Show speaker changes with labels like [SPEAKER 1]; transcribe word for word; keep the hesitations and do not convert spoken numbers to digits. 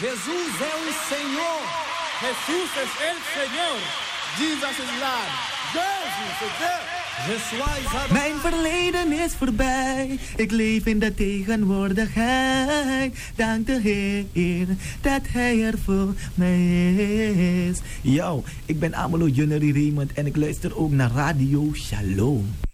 [SPEAKER 1] Jesús es un Señor.
[SPEAKER 2] Jesús es el Señor.
[SPEAKER 1] Jesus is Lord.
[SPEAKER 2] Jezus is Heer.
[SPEAKER 3] Mijn verleden is voorbij. Ik leef in de tegenwoordigheid. Dank de Heer dat Hij er voor mij is. Yo, ik ben Amelo Junnery Raymond en ik luister ook naar Radio Shalom.